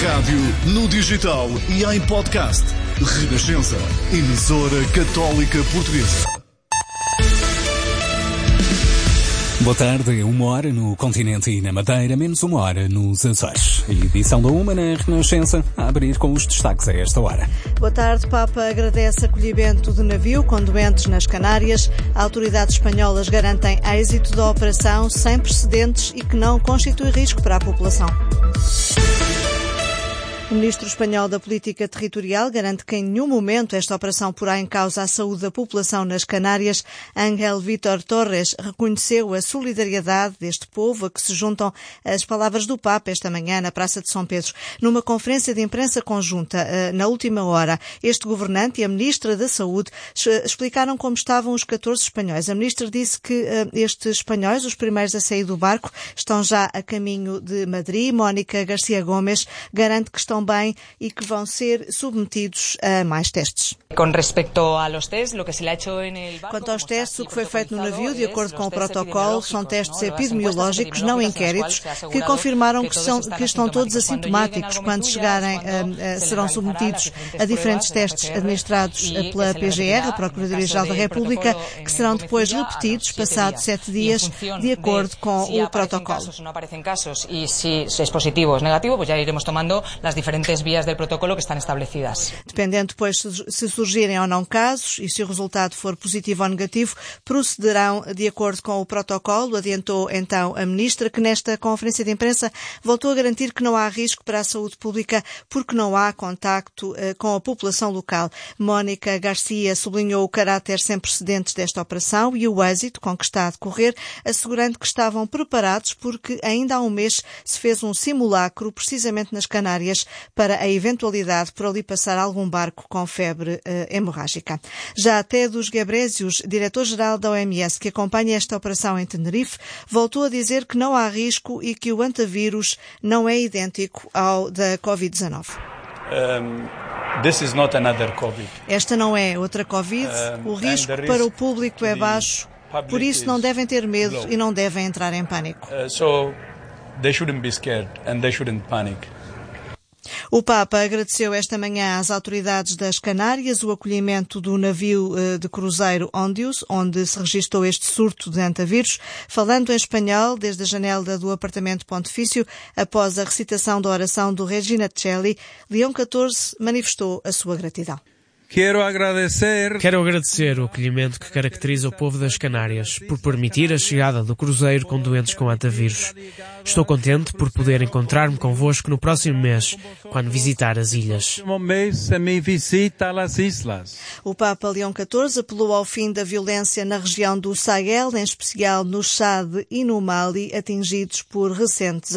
rádio, no digital e em podcast. Renascença, emissora católica portuguesa. Boa tarde, 1h no continente e na Madeira, menos 1h nos Açores. Edição da 1 na Renascença, a abrir com os destaques a esta hora. Boa tarde, Papa agradece acolhimento de navio com doentes nas Canárias. Autoridades espanholas garantem êxito da operação sem precedentes e que não constitui risco para a população. O ministro espanhol da Política Territorial garante que em nenhum momento esta operação porá em causa a saúde da população nas Canárias. Ángel Vítor Torres reconheceu a solidariedade deste povo a que se juntam as palavras do Papa esta manhã na Praça de São Pedro. Numa conferência de imprensa conjunta, na última hora, este governante e a ministra da Saúde explicaram como estavam os 14 espanhóis. A ministra disse que estes espanhóis, os primeiros a sair do barco, estão já a caminho de Madrid. Mónica García Gómez garante que estão bem e que vão ser submetidos a mais testes. Quanto aos testes, o que foi feito no navio, de acordo com o protocolo, são testes epidemiológicos, não inquéritos, que confirmaram que estão todos assintomáticos. Quando chegarem, serão submetidos a diferentes testes administrados pela PGR, a Procuradoria-Geral da República, que serão depois repetidos, passados 7 dias, de acordo com o protocolo. Vías do protocolo que estão estabelecidas. Dependendo depois se surgirem ou não casos e se o resultado for positivo ou negativo, procederão de acordo com o protocolo, adiantou então a ministra, que nesta conferência de imprensa voltou a garantir que não há risco para a saúde pública porque não há contacto com a população local. Mónica García sublinhou o caráter sem precedentes desta operação e o êxito com que está a decorrer, assegurando que estavam preparados porque ainda há um mês se fez um simulacro precisamente nas Canárias para a eventualidade por ali passar algum barco com febre hemorrágica. Já Tedros Ghebreyesus, diretor-geral da OMS, que acompanha esta operação em Tenerife, voltou a dizer que não há risco e que o antavírus não é idêntico ao da Covid-19. Esta não é outra Covid. O risco para o público é baixo, por isso não devem ter medo e não devem entrar em pânico. O Papa agradeceu esta manhã às autoridades das Canárias o acolhimento do navio de cruzeiro Ondius, onde se registrou este surto de antavírus. Falando em espanhol, desde a janela do apartamento pontifício, após a recitação da oração do Regina Coeli, Leão XIV manifestou a sua gratidão. Quero agradecer o acolhimento que caracteriza o povo das Canárias por permitir a chegada do cruzeiro com doentes com antavírus. Estou contente por poder encontrar-me convosco no próximo mês, quando visitar as ilhas. O Papa Leão XIV apelou ao fim da violência na região do Sahel, em especial no Chad e no Mali, atingidos por recentes